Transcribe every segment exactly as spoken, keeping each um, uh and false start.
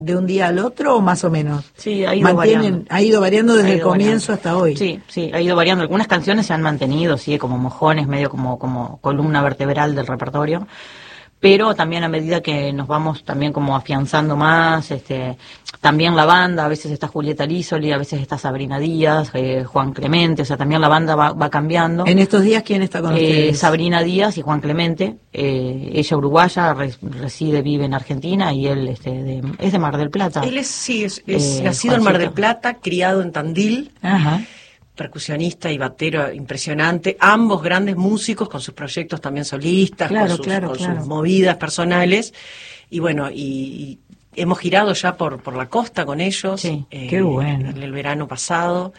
de un día al otro o más o menos? Sí, ha ido variando. Ha ido variando desde ha ido el comienzo variando. hasta hoy. Sí, sí, ha ido variando. Algunas canciones se han mantenido, sí, como mojones, medio como, como columna vertebral del repertorio. Pero también a medida que nos vamos también como afianzando más, este, también la banda, a veces está Julieta Lísoli, a veces está Sabrina Díaz, eh, Juan Clemente, o sea, también la banda va, va cambiando. En estos días, ¿quién está con eh, ustedes? Sabrina Díaz y Juan Clemente, eh, ella uruguaya, res, reside, vive en Argentina y él este, de, es de Mar del Plata. Él es, sí, es, es eh, nacido Juancito. en Mar del Plata, criado en Tandil. Ajá. Percusionista y batero impresionante, ambos grandes músicos con sus proyectos también solistas, claro, con, sus, claro, con claro. sus movidas personales, y bueno, y, y hemos girado ya por, por la costa con ellos, sí, eh, qué bueno. en el verano pasado,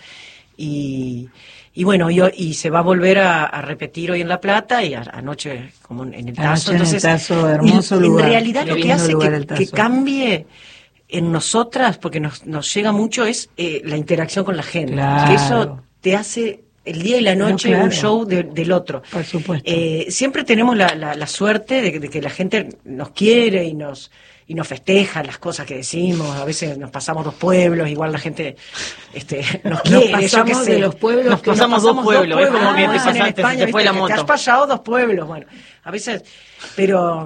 y, y bueno, y, y se va a volver a, a repetir hoy en La Plata, y a, anoche como en el Tazo. Anoche Entonces, en el Tazo, hermoso en, lugar. en realidad Qué lo que lindo hace lugar que, el Tazo. que cambie en nosotras, porque nos, nos llega mucho, es eh, la interacción con la gente. Claro. Que eso te hace el día y la noche no, claro. un show de, del otro. Por supuesto. Eh, siempre tenemos la, la, la suerte de, de que la gente nos quiere y nos y nos festeja las cosas que decimos. A veces nos pasamos dos pueblos, igual la gente este, nos quiere. Nos pasamos yo qué sé. de los pueblos. Nos que pasamos dos pueblos, es como que te Ah, en pasaste, España, se te fue viste, la que moto. Te has pasado dos pueblos, bueno, a veces, pero...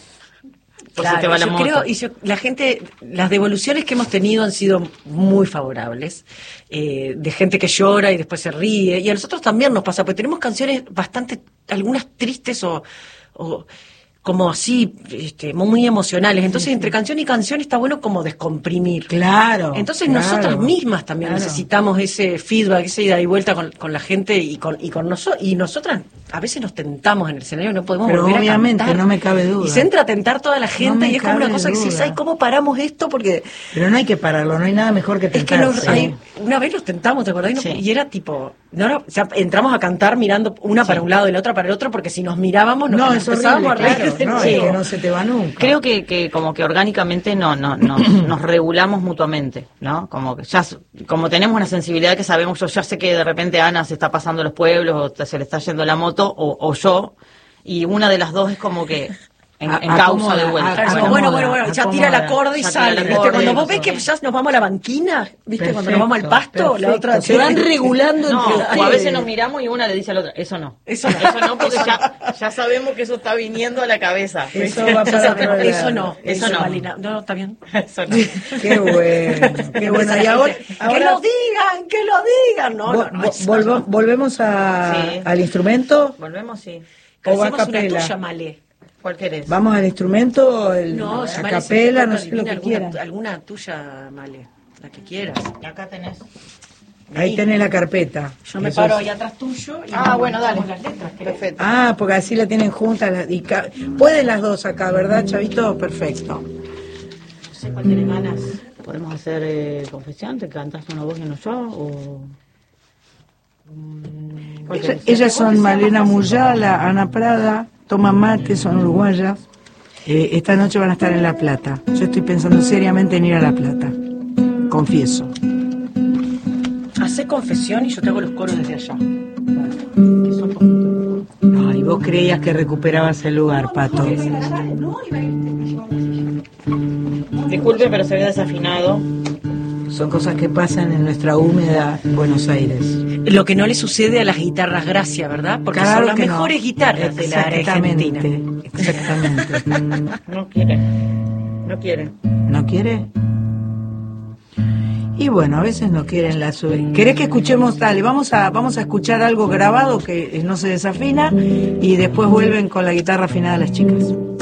Pues Claro, se te va la yo moto. creo, y yo, la gente, las devoluciones que hemos tenido han sido muy favorables, eh, de gente que llora y después se ríe, y a nosotros también nos pasa, porque tenemos canciones bastante, algunas tristes o, o como así, este, muy emocionales, entonces entre canción y canción está bueno como descomprimir. Claro. Entonces claro, nosotras mismas también claro. necesitamos ese feedback, esa ida y vuelta con, con la gente y con, y con nosotros, y nosotras a veces nos tentamos en el escenario y no podemos Pero volver obviamente, a cantar. no me cabe duda. Y se entra a tentar toda la gente me y es como una cabe cosa que duda. dices, ay, ¿cómo paramos esto? Porque Pero no hay que pararlo, no hay nada mejor que es que nos, tentarse. hay- una vez nos tentamos, ¿te acordás? Y, no- Sí. y era tipo, no, no, o sea, entramos a cantar mirando una para un lado y la otra para el otro, porque si nos mirábamos nos, No, nos es empezábamos horrible, a reír claro. del No, es chico. que no se te va nunca. Creo que, que como que orgánicamente no, no, no, nos regulamos mutuamente, ¿no? Como que ya, s- como tenemos una sensibilidad que sabemos, yo ya sé que de repente Ana se está pasando los pueblos o te- se le está yendo la moto o, o yo, y una de las dos es como que en, A- en causa acomoda, de vuelta. a- Claro, acomoda, bueno, bueno, bueno, ya tira el acomoda, acorde y ya tira el sale. ¿viste? acorde, Cuando vos eso. ves que ya nos vamos a la banquina, ¿viste? Cuando nos Perfecto, vamos al pasto, la perfecto. otra... Se van regulando No, entre o a ustedes. veces nos miramos y una le dice a la otra, eso no. Eso no. Eso no, porque ya, ya sabemos que eso está viniendo a la cabeza. Eso ¿viste? va Ya para sabemos, otro eso lado. no, Eso eso no. Malina. No, está bien. Eso no. Qué bueno, qué bueno. Y ahora, Que ahora lo digan, que lo digan. No, vo- no, no, vo- eso volvo- no. volvemos a, Sí. al instrumento. Volvemos, sí. O va a Hacemos una capela. tuya, Malé. ¿Cuál querés? Vamos al instrumento, el, No, a si Malé se capela, te no corta, sé lo adivina que alguna, quieran. alguna tuya, Malé, la que quieras. Acá tenés. Ahí tenés la carpeta. Yo me Eso paro es- ahí atrás tuyo y Ah, bueno, dale. hacemos las letras. ¿querés? Perfecto. Ah, porque así la tienen juntas. la- y ca- Pueden las dos acá, ¿verdad, Chavito? Perfecto. No sé cuál tiene ganas. ¿Podemos hacer eh, confesión? ¿Te cantás una voz y no yo? O... ¿Cuál Ella- querés? ellas son Malena Muyala, Ana Prada, Toma Mate, son uruguayas. Eh, esta noche van a estar en La Plata. Yo estoy pensando seriamente en ir a La Plata. Confieso. Hacé confesión y yo te hago los coros desde allá. Que son poquitos. Ay, vos creías que recuperabas el lugar, Pato. Disculpe, pero se ve desafinado. Son cosas que pasan en nuestra húmeda Buenos Aires. Lo que no le sucede a las guitarras Gracia, ¿verdad? Porque Claro son las que no. mejores guitarras de la Exactamente, Argentina. exactamente. No quiere. No quiere. ¿No quiere? Y bueno, a veces no quieren la sub. ¿Querés que escuchemos? Dale, vamos a, vamos a escuchar algo grabado que no se desafina y después vuelven con la guitarra afinada las chicas.